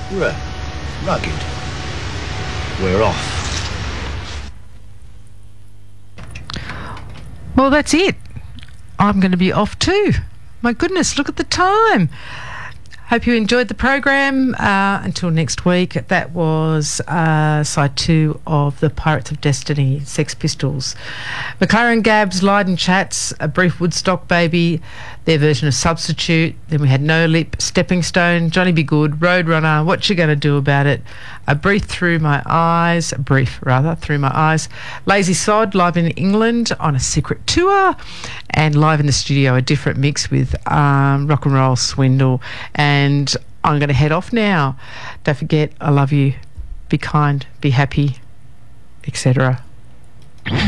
Rugged. We're off. Well, that's it. I'm going to be off too. My goodness, look at the time. Hope you enjoyed the program. Until next week, that was side 2 of the Pirates of Destiny, Sex Pistols. McLaren Gabs, Lydon Chats, A Brief Woodstock Baby, their version of Substitute. Then we had No Lip, Stepping Stone, Johnny Be Good, Roadrunner, What You Gonna Do About It, A Brief Through My Eyes, Lazy Sod, live in England on a secret tour, and live in the studio, a different mix with Rock and Roll Swindle. And I'm going to head off now. Don't forget, I love you. Be kind, be happy, etc.